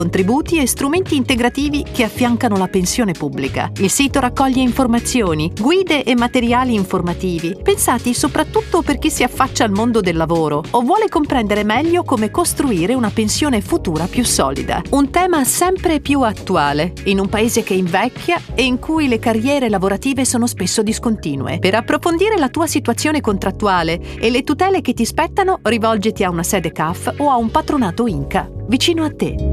contributi e strumenti integrativi che affiancano la pensione pubblica. Il sito raccoglie informazioni, guide e materiali informativi, pensati soprattutto per chi si affaccia al mondo del lavoro o vuole comprendere meglio come costruire una pensione futura più solida. Un tema sempre più attuale, in un paese che invecchia e in cui le carriere lavorative sono spesso discontinue. Per approfondire la tua situazione contrattuale e le tutele che ti spettano, rivolgiti a una sede CAF o a un patronato INCA vicino a te.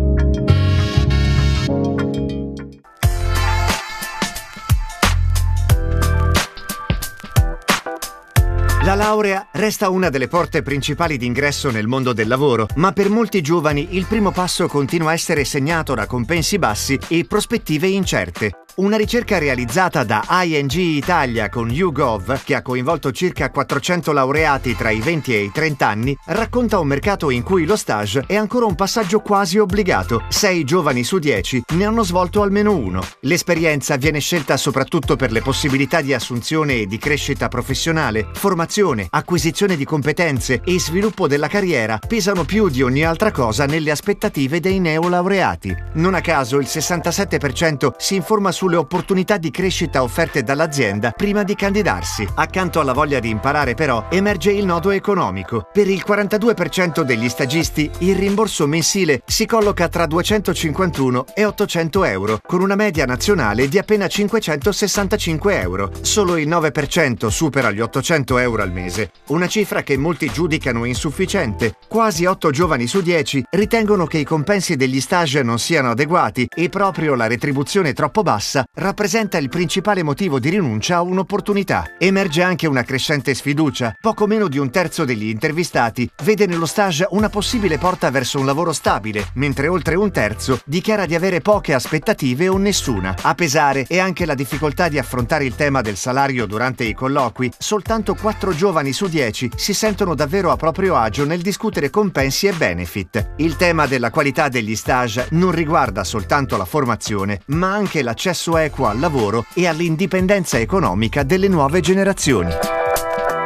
La laurea resta una delle porte principali d'ingresso nel mondo del lavoro, ma per molti giovani il primo passo continua a essere segnato da compensi bassi e prospettive incerte. Una ricerca realizzata da ING Italia con YouGov, che ha coinvolto circa 400 laureati tra i 20 e i 30 anni, racconta un mercato in cui lo stage è ancora un passaggio quasi obbligato. 6 giovani su 10 ne hanno svolto almeno uno. L'esperienza viene scelta soprattutto per le possibilità di assunzione e di crescita professionale. Formazione, acquisizione di competenze e sviluppo della carriera pesano più di ogni altra cosa nelle aspettative dei neolaureati. Non a caso il 67% si informa sulle opportunità di crescita offerte dall'azienda prima di candidarsi. Accanto alla voglia di imparare però emerge il nodo economico. Per il 42% degli stagisti il rimborso mensile si colloca tra 251 e 800 euro, con una media nazionale di appena 565 euro. Solo il 9% supera gli 800 euro al mese, una cifra che molti giudicano insufficiente. Quasi 8 giovani su 10 ritengono che i compensi degli stage non siano adeguati e proprio la retribuzione troppo bassa rappresenta il principale motivo di rinuncia a un'opportunità. Emerge anche una crescente sfiducia. Poco meno di un terzo degli intervistati vede nello stage una possibile porta verso un lavoro stabile, mentre oltre un terzo dichiara di avere poche aspettative o nessuna. A pesare è anche la difficoltà di affrontare il tema del salario durante i colloqui. Soltanto 4 giovani su 10 si sentono davvero a proprio agio nel discutere compensi e benefit. Il tema della qualità degli stage non riguarda soltanto la formazione, ma anche l'accesso equo al lavoro e all'indipendenza economica delle nuove generazioni.